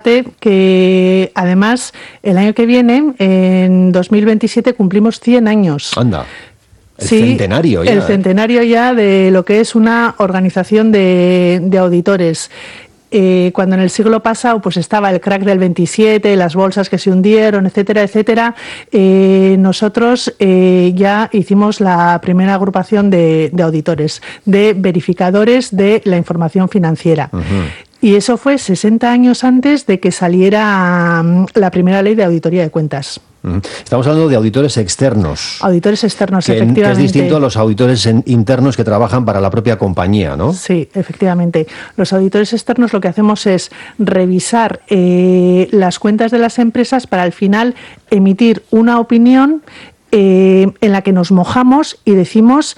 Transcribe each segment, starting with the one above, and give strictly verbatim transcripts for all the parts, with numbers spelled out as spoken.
fíjate que además el año que viene, en dos mil veintisiete, cumplimos cien años. Anda. El sí, centenario ya. El centenario ya de lo que es una organización de, de auditores. Eh, cuando en el siglo pasado pues estaba el crack del veintisiete, las bolsas que se hundieron, etcétera, etcétera, eh, nosotros eh, ya hicimos la primera agrupación de, de auditores, de verificadores de la información financiera. Uh-huh. Y eso fue sesenta años antes de que saliera um, la primera ley de auditoría de cuentas. Estamos hablando de auditores externos. Auditores externos, que, efectivamente. Que es distinto a los auditores en, internos que trabajan para la propia compañía, ¿no? Sí, efectivamente. Los auditores externos lo que hacemos es revisar eh, las cuentas de las empresas para al final emitir una opinión Eh, en la que nos mojamos y decimos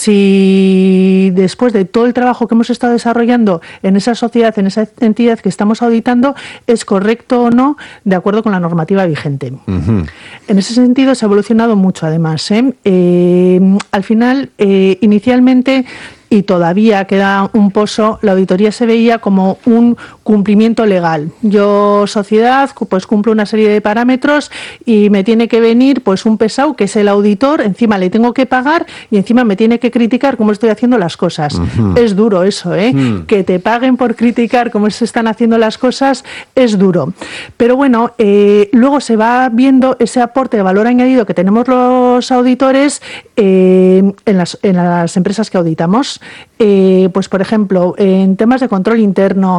si después de todo el trabajo que hemos estado desarrollando en esa sociedad, en esa entidad que estamos auditando, es correcto o no de acuerdo con la normativa vigente. Uh-huh. En ese sentido se ha evolucionado mucho además. ¿eh? Eh, al final, eh, inicialmente, y todavía queda un pozo, la auditoría se veía como un cumplimiento legal. Yo, sociedad, pues cumplo una serie de parámetros y me tiene que venir pues un pesado que es el auditor, encima le tengo que pagar y encima me tiene que criticar cómo estoy haciendo las cosas. Uh-huh. Es duro eso, ¿eh? Uh-huh. Que te paguen por criticar cómo se están haciendo las cosas es duro. Pero bueno, eh, luego se va viendo ese aporte de valor añadido que tenemos los auditores eh, en, las, en las empresas que auditamos. Eh, pues por ejemplo, en temas de control interno,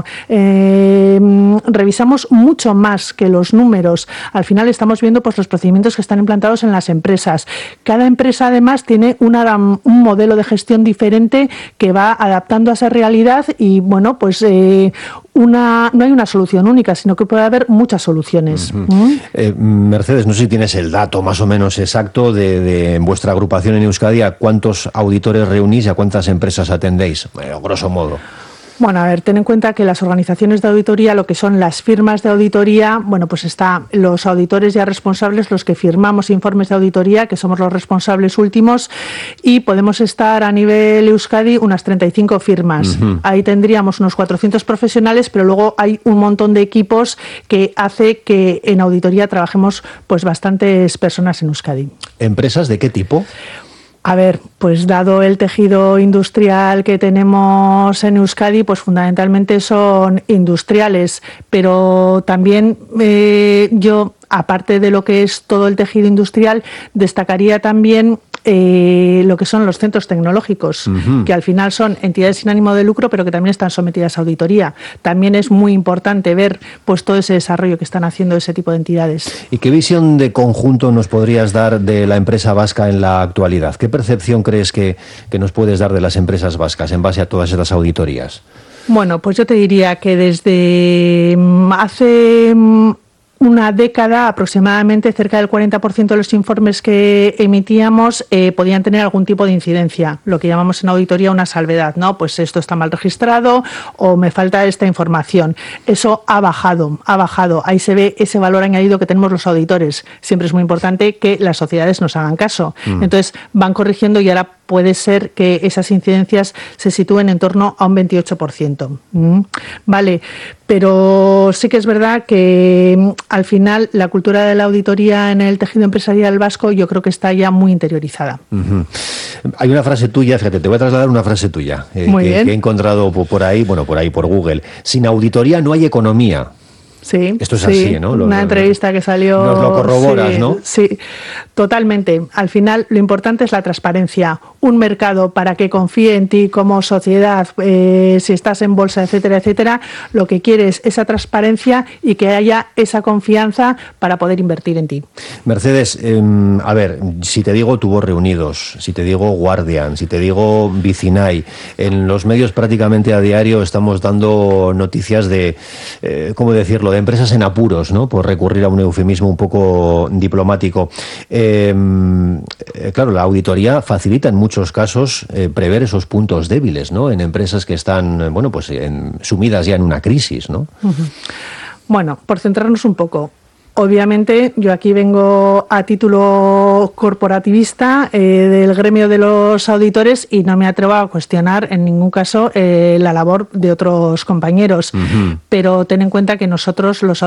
eh, revisamos mucho más que los números. Al final estamos viendo pues los procedimientos que están implantados en las empresas. Cada empresa además tiene una, un modelo de gestión diferente que va adaptando a esa realidad y bueno, pues eh, una, no hay una solución única, sino que puede haber muchas soluciones. Uh-huh. ¿Mm? eh, Mercedes, no sé si tienes el dato más o menos exacto de, de vuestra agrupación en Euskadi, a cuántos auditores reunís y a cuántas empresas atendéis, bueno, grosso modo. Bueno, a ver, ten en cuenta que las organizaciones de auditoría, lo que son las firmas de auditoría, bueno, pues está los auditores ya responsables, los que firmamos informes de auditoría, que somos los responsables últimos, y podemos estar a nivel Euskadi unas treinta y cinco firmas. Uh-huh. Ahí tendríamos unos cuatrocientos profesionales, pero luego hay un montón de equipos que hace que en auditoría trabajemos pues bastantes personas en Euskadi. ¿Empresas de qué tipo? A ver, pues dado el tejido industrial que tenemos en Euskadi, pues fundamentalmente son industriales, pero también eh, yo, aparte de lo que es todo el tejido industrial, destacaría también eh, lo que son los centros tecnológicos, uh-huh. que al final son entidades sin ánimo de lucro, pero que también están sometidas a auditoría. También es muy importante ver pues todo ese desarrollo que están haciendo ese tipo de entidades. ¿Y qué visión de conjunto nos podrías dar de la empresa vasca en la actualidad? ¿Qué percepción crees que, que nos puedes dar de las empresas vascas en base a todas estas auditorías? Bueno, pues yo te diría que desde hace una década aproximadamente, cerca del cuarenta por ciento de los informes que emitíamos eh, podían tener algún tipo de incidencia, lo que llamamos en auditoría una salvedad, ¿no? Pues esto está mal registrado o me falta esta información. Eso ha bajado, ha bajado. Ahí se ve ese valor añadido que tenemos los auditores. Siempre es muy importante que las sociedades nos hagan caso. Mm. Entonces van corrigiendo y ahora puede ser que esas incidencias se sitúen en torno a un veintiocho por ciento. ¿Mm? Vale, pero sí que es verdad que al final la cultura de la auditoría en el tejido empresarial vasco yo creo que está ya muy interiorizada. Uh-huh. Hay una frase tuya, fíjate, te voy a trasladar una frase tuya eh, muy que, bien. que he encontrado por ahí, bueno, por ahí, por Google. Sin auditoría no hay economía. Sí, esto es sí, así, ¿no? Lo, una lo, entrevista que salió... Nos lo corroboras, sí, ¿no? Sí, totalmente. Al final lo importante es la transparencia. Un mercado para que confíe en ti como sociedad, eh, si estás en bolsa, etcétera, etcétera, lo que quiere es esa transparencia y que haya esa confianza para poder invertir en ti. Mercedes, eh, a ver, si te digo Tubos Reunidos, si te digo Guardian, si te digo Vicinay, en los medios prácticamente a diario estamos dando noticias de, eh, ¿cómo decirlo?, de empresas en apuros, ¿no?, por recurrir a un eufemismo un poco diplomático. Eh, eh, claro, la auditoría facilita en muchos casos eh, prever esos puntos débiles, ¿no?, en empresas que están, bueno, pues en, sumidas ya en una crisis, ¿no? Uh-huh. Bueno, por centrarnos un poco. Obviamente, yo aquí vengo a título corporativista eh, del gremio de los auditores y no me atrevo a cuestionar en ningún caso eh, la labor de otros compañeros. Uh-huh. Pero ten en cuenta que nosotros, los